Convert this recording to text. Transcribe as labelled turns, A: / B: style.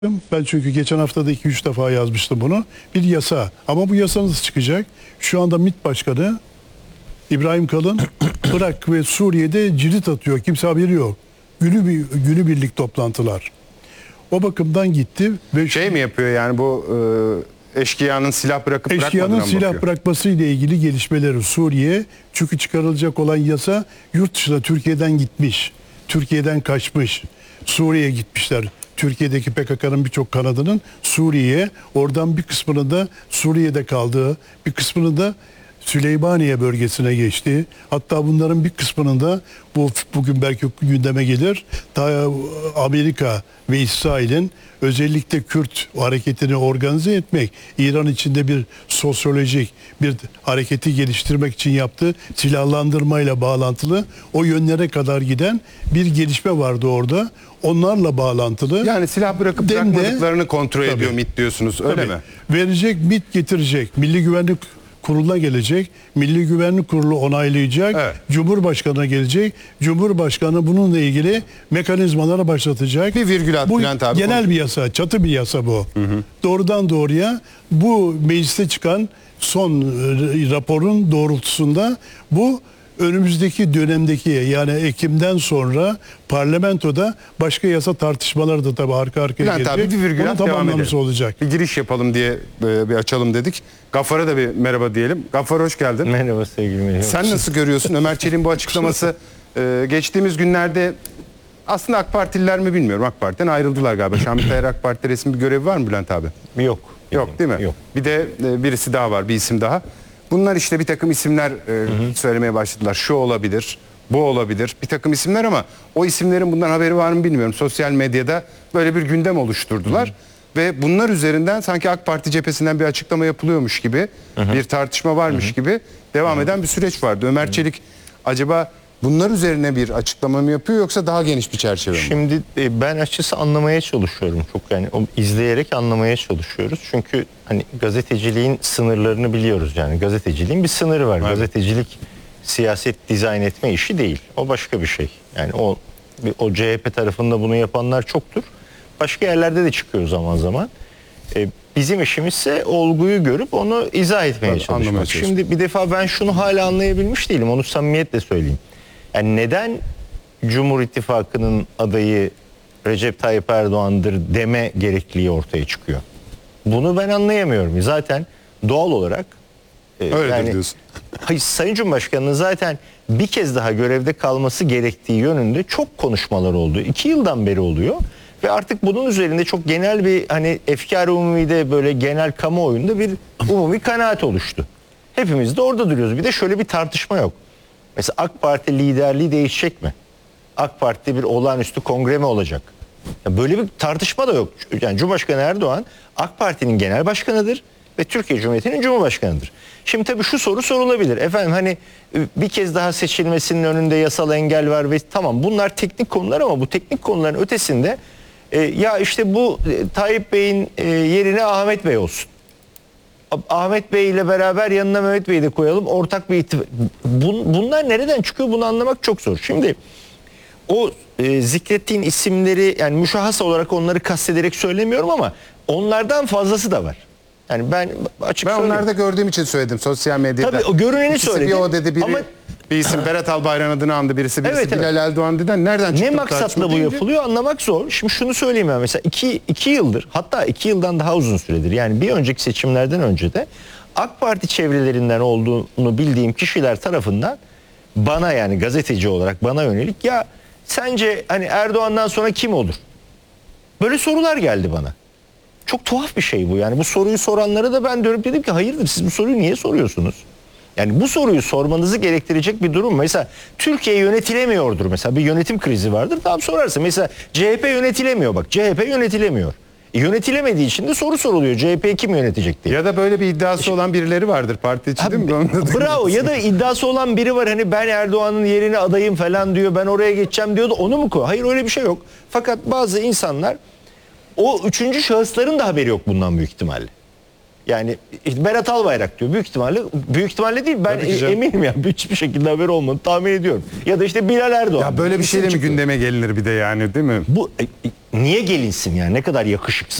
A: Ben çünkü geçen hafta da 2-3 defa yazmıştım bunu. Bir yasa. Ama bu yasa nasıl çıkacak? Şu anda MİT Başkanı İbrahim Kalın Irak ve Suriye'de cirit atıyor. Kimse haberi yok. Günübirlik toplantılar. O bakımdan gitti ve
B: Şey mi yapıyor yani bu eşkıyanın silah bırakıp
A: eşkıyanın
B: bırakmadığına mı
A: silah
B: bakıyor?
A: bırakması ile ilgili gelişmeleri Suriye, çünkü çıkarılacak olan yasa yurt dışına Türkiye'den gitmiş. Türkiye'den kaçmış. Suriye'ye gitmişler. Türkiye'deki PKK'nın birçok kanadının Suriye'ye, oradan bir kısmının da Suriye'de kaldığı, bir kısmını da Süleymaniye bölgesine geçti. Hatta bunların bir kısmının da bugün belki gündeme gelir. Amerika ve İsrail'in özellikle Kürt hareketini organize etmek, İran içinde bir sosyolojik bir hareketi geliştirmek için yaptığı silahlandırmayla bağlantılı o yönlere kadar giden bir gelişme vardı orada. Onlarla bağlantılı.
B: Yani silah bırakıp
A: Dem de-
B: bırakmadıklarını kontrol
A: Tabii.
B: ediyor MİT diyorsunuz öyle
A: Tabii.
B: mi?
A: Verecek, MİT getirecek. Milli Güvenlik Kurulu'na gelecek. Milli Güvenlik Kurulu onaylayacak.
B: Evet.
A: Cumhurbaşkanı'na gelecek. Cumhurbaşkanı bununla ilgili mekanizmaları başlatacak.
B: Bir virgül at
A: Bu
B: Bülent abi.
A: genel bir yasa, çatı bir yasa bu. Doğrudan doğruya bu mecliste çıkan son raporun doğrultusunda bu önümüzdeki dönemdeki, yani Ekim'den sonra parlamentoda başka yasa tartışmaları da tabii arka arkaya
B: Bülent abi
A: gelecek.
B: bir virgül
A: Onun
B: at devam
A: tamamlaması
B: edelim.
A: olacak.
B: Bir giriş yapalım diye bir açalım dedik. Gaffar'a da bir merhaba diyelim. Gaffar hoş geldin.
C: Merhaba sevgili Melih.
B: Sen nasıl görüyorsun Ömer Çelik'in bu açıklaması? Geçtiğimiz günlerde aslında AK Partililer mi bilmiyorum. AK Parti'den ayrıldılar galiba. Şamil Tayyar AK Parti'de resmi bir görevi var mı Bülent abi?
C: Yok.
B: Yok değil mi?
C: Yok.
B: Bir de birisi daha var, bir isim daha. Bunlar işte bir takım isimler söylemeye başladılar. Şu olabilir, bu olabilir. Bir takım isimler ama o isimlerin bundan haberi var mı bilmiyorum. Sosyal medyada böyle bir gündem oluşturdular. Ve bunlar üzerinden sanki AK Parti cephesinden bir açıklama yapılıyormuş gibi, bir tartışma varmış gibi devam eden bir süreç vardı. Ömer Çelik acaba bunlar üzerine bir açıklama mı yapıyor yoksa daha geniş bir çerçeve mi?
C: Şimdi ben açıkçası anlamaya çalışıyorum çok, yani izleyerek anlamaya çalışıyoruz. Çünkü hani gazeteciliğin sınırlarını biliyoruz, yani gazeteciliğin bir sınırı var.
B: Evet.
C: Gazetecilik siyaset dizayn etme işi değil. O başka bir şey. Yani o CHP tarafında bunu yapanlar çoktur. Başka yerlerde de çıkıyor zaman zaman. Bizim işimizse olguyu görüp onu izah etmeye
B: Tabii,
C: çalışmak.
B: anlamaya çalışmak.
C: Şimdi bir defa ben şunu hala anlayabilmiş değilim. Onu samimiyetle söyleyeyim. Yani neden Cumhur İttifakı'nın adayı Recep Tayyip Erdoğan'dır deme gerekliliği ortaya çıkıyor. Bunu ben anlayamıyorum. Zaten doğal olarak
B: Öyledir diyorsun.
C: hayır, Sayın Cumhurbaşkanı'nın zaten bir kez daha görevde kalması gerektiği yönünde çok konuşmalar oldu. 2 yıldan beri oluyor. Ve artık bunun üzerinde çok genel bir hani efkar-ı umumide, böyle genel kamuoyunda bir umumi kanaat oluştu. Hepimiz de orada duruyoruz. Bir de şöyle bir tartışma yok. Mesela AK Parti liderliği değişecek mi? AK Parti'de bir olağanüstü kongre mi olacak? Ya böyle bir tartışma da yok. Yani Cumhurbaşkanı Erdoğan AK Parti'nin genel başkanıdır ve Türkiye Cumhuriyeti'nin Cumhurbaşkanıdır. Şimdi tabii şu soru sorulabilir. Efendim hani bir kez daha seçilmesinin önünde yasal engel var ve tamam, bunlar teknik konular ama bu teknik konuların ötesinde ya işte bu Tayyip Bey'in yerine Ahmet Bey olsun. Ahmet Bey ile beraber yanına Mehmet Bey'i de koyalım. Ortak bir ittifak. Bunlar nereden çıkıyor, bunu anlamak çok zor. Şimdi o zikrettiğin isimleri, yani müşahhas olarak onları kastederek söylemiyorum ama onlardan fazlası da var. Yani ben açık
B: Ben
C: söyleyeyim.
B: onlarda gördüğüm için söyledim sosyal medyada.
C: Tabii o görüneni
B: İkisi
C: söyledi.
B: bir o dedi, biri
C: Ama
B: bir isim Berat Albayrak'ın adını andı, birisi
C: Evet,
B: Bilal Erdoğan dedi. Nereden çıktı
C: ne
B: bu
C: maksatla
B: tartışma
C: bu
B: deyince?
C: yapılıyor anlamak zor. Şimdi şunu söyleyeyim ben, mesela 2 yıldır, hatta 2 yıldan daha uzun süredir, yani bir önceki seçimlerden önce de AK Parti çevrelerinden olduğunu bildiğim kişiler tarafından bana, yani gazeteci olarak bana yönelik, ya sence hani Erdoğan'dan sonra kim olur? Böyle sorular geldi bana. Çok tuhaf bir şey bu, yani bu soruyu soranlara da ben dönüp dedim ki hayırdır, siz bu soruyu niye soruyorsunuz? Yani bu soruyu sormanızı gerektirecek bir durum. Mesela Türkiye yönetilemiyordur, mesela bir yönetim krizi vardır, tamam sorarsın. Mesela CHP yönetilemiyor, bak CHP yönetilemiyor. Yönetilemediği için de soru soruluyor, CHP'yi kim yönetecek diye.
B: Ya da böyle bir iddiası olan birileri vardır parti içi, değil mi?
C: Bravo, ya da iddiası olan biri var, hani ben Erdoğan'ın yerine adayım falan diyor, ben oraya geçeceğim diyor da onu mu koy? Hayır, öyle bir şey yok. Fakat bazı insanlar, o üçüncü şahısların da haberi yok bundan büyük ihtimalle. Yani işte Berat Albayrak diyor. Büyük ihtimalle değil. Ben
A: Tabii ki canım.
C: eminim ya. Hiçbir şekilde haberi olmadığını tahmin ediyorum. Ya da işte Bilal Erdoğan.
B: Ya böyle bir
C: İsim
B: şeyle mi
C: çıkıyor.
B: gündeme gelinir bir de yani, değil mi?
C: Bu niye gelinsin yani? Ne kadar yakışıksız.